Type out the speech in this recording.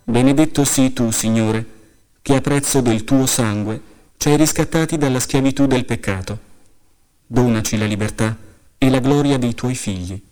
Benedetto sii tu, Signore, che a prezzo del tuo sangue ci hai riscattati dalla schiavitù del peccato. Donaci la libertà e la gloria dei tuoi figli.